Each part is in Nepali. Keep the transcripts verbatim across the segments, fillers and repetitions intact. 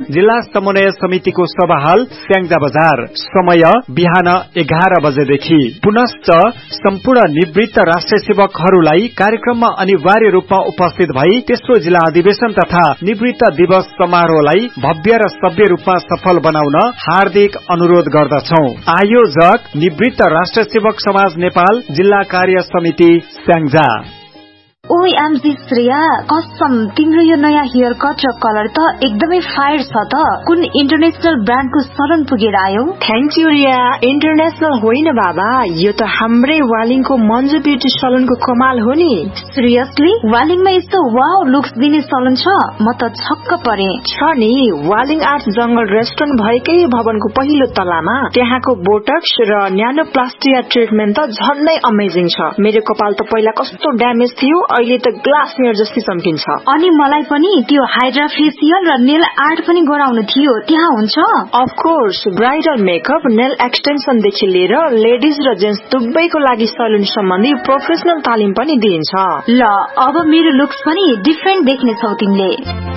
जिल्ला समन्वय समितिको सभा हल स्याङ्जा बजार। समय बिहान एघार बजेदेखि। पुनश्च सम्पूर्ण निवृत्त राष्ट्रिय सेवकहरूलाई कार्यक्रममा अनिवार्य रूपमा उपस्थित भई तेस्रो जिल्ला अधिवेशन तथा निवृत्त दिवस समारोहलाई भव्य र सभ्य रूपमा सफल बनाउन हार्दिक अनुरोध गर्दछौ। आयोजक निवृत्त राष्ट्रिय सेवक समाज नेपाल जिल्ला कार्य समिति स्याङ्जा। ओइ एमजी श्रेया, कसम तिम्रो यो नयाँ हेयर कट र कलर त एकदमै फायर छ त। कुन इन्टरनेशनल ब्रान्डको सलन पुगेर आयो? Thank you Riya. इन्टरनेशनल होइन बाबा, यो त हाम्रै वालिङको मन्जु ब्युटी सलनको कमाल हो नि। सिरियसली? वालिङमा यस्तो वाउ लुक्स दिने सलन छ? म त छक्क परे। छ नि, वालिङ आर्ट जंगल रेस्टुरेन्ट भएकै भवनको पहिलो तलामा। त्यहाँको बोटक्स र न्यानोप्लास्टिया ट्रिटमेन्ट त झन्नै अमेजिङ छ। मेरो कपाल त पहिला कस्तो ड्यामेज थियो, अहिले त ग्लास नेयर जस्तै चम्किन्छ। अनि मलाई पनि त्यो हाइड्रा फेसियल र नेल आर्ट पनि गराउनु थियो, त्यहाँ हुन्छ? Of course, bridal makeup, nail extension देखि लिएर लेडिज र जेन्ट्स दुवैको लागि सलुन सम्बन्धी प्रोफेसनल तालिम पनि दिइन्छ। ल अब मेरो लुक्स पनि डिफरेन्ट देख्ने छौ तिमीले।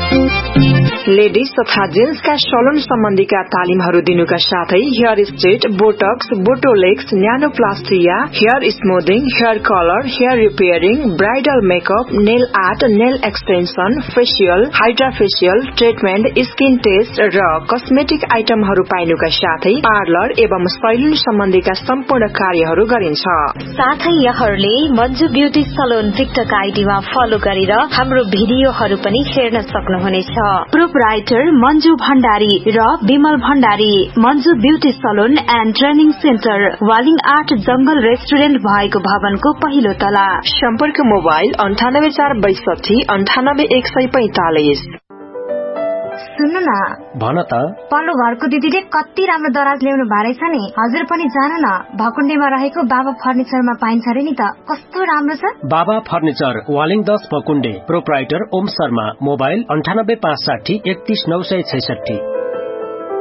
लेडिज तथा जेन्ट्सका सलुन सम्बन्धीका तालिमहरू दिनुका साथै hair straight, Botox, बोटोलेक्स, न्यानोप्लास्टिया, hair स्मुथिङ, hair colour, hair repairing, bridal makeup, nail art, nail extension, facial, hydra facial treatment, skin test र कस्मेटिक आइटमहरू पाइनुका साथै पार्लर एवं सैलुन सम्बन्धीका सम्पूर्ण कार्यहरू गरिन्छ। साथै यहाँहरूले Manju beauty Salon TikTok आइडीमा follow गरेर हाम्रो भिडियोहरू पनि हेर्न सक्नुहुनेछ। प्रोपराइटर मन्जु भण्डारी र Bimal Bhandari, Manju beauty Salon and training centre, Waling art जंगल रेस्टुरेन्ट भएको भवनको पहिलो तला। सम्पर्क मोबाइल अन्ठानब्बे चार बैसठी अन्ठानब्बे एक सय पैंतालिस। सुन्नु न, भन त। पल्लो घरको दिदीले कति राम्रो दराज ल्याउनु भएको छ नि। हजुर पनि जानु न, भकुण्डेमा रहेको बाबा फर्निचरमा पाइन्छ रे नि त। कस्तो राम्रो छ। बाबा फर्निचर, वालिङ दस भकुण्डे। प्रोपराइटर ओम शर्मा। मोबाइल अन्ठानब्बे पाँच साठी एकतीस नौ सय छैसठी।